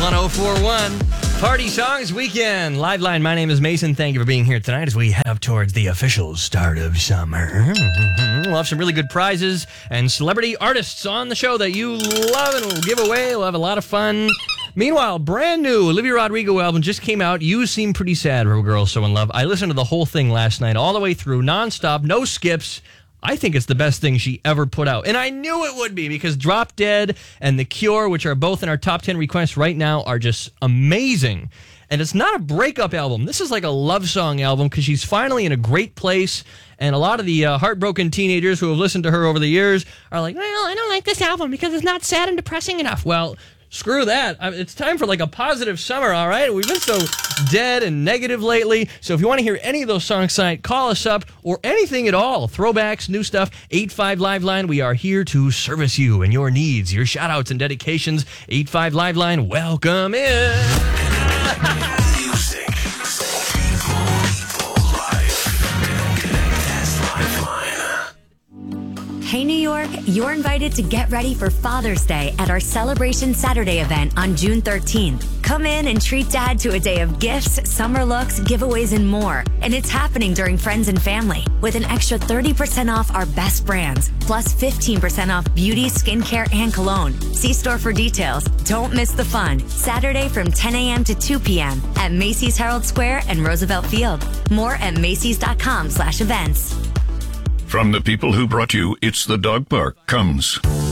1041. Party Songs Weekend. Live line. My name is Mason. Thank you for being here tonight as we head up towards the official start of summer. We'll have some really good prizes and celebrity artists on the show that you love and we'll give away. We'll have a lot of fun. Meanwhile, brand new Olivia Rodrigo album just came out. You Seem Pretty Sad, Real Girls So In Love. I listened to the whole thing last night, all the way through, nonstop, no skips. I think it's the best thing she ever put out. And I knew it would be because Drop Dead and The Cure, which are both in our top 10 requests right now, are just amazing. And it's not a breakup album. This is like a love song album because she's finally in a great place. And a lot of the heartbroken teenagers who have listened to her over the years are like, well, I don't like this album because it's not sad and depressing enough. Well, screw that. It's time for like a positive summer, all right? We've been so dead and negative lately. So if you want to hear any of those songs tonight, call us up or anything at all. Throwbacks, new stuff, 85 Live Line. We are here to service you and your needs, your shout outs and dedications. 85 Live Line, welcome in. Music, people, life. That's Lifeline. Hey, New York, you're invited to get ready for Father's Day at our Celebration Saturday event on June 13th. Come in and treat Dad to a day of gifts, summer looks, giveaways, and more. And it's happening during Friends and Family with an extra 30% off our best brands, plus 15% off beauty, skincare, and cologne. See store for details. Don't miss the fun. Saturday from 10 a.m. to 2 p.m. at Macy's Herald Square and Roosevelt Field. More at Macys.com/events. From the people who brought you It's the Dog Park comes